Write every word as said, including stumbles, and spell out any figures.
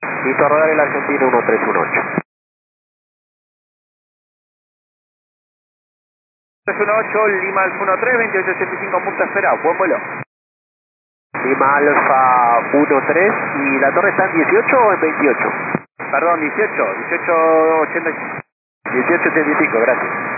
Listo, a rodar el argentino uno tres uno ocho. tres uno ocho, Lima Alfa uno tres, veintiocho ochenta y cinco, punta espera, buen vuelo. Lima Alfa uno tres, ¿y la torre está en dieciocho o en veintiocho? Perdón, dieciocho, dieciocho ochenta y cinco. dieciocho ochenta y cinco, gracias.